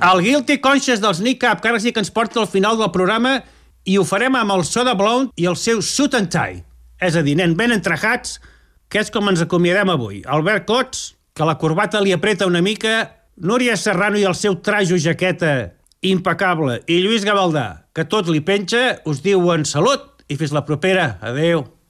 El Guilty Conscious dels Kneecap, que ara sí que ens porta al final del programa, i ho farem amb el Soda Blonde i el seu Suit and Tie. És a dir, nen ben entrejats, que és com ens acomiadem avui. Albert Cots, que la corbata li apreta una mica, Núria Serrano i el seu trajo jaqueta impecable, i Lluís Gavaldà, que tot li penja, us diuen salut i fins la propera. Adeu.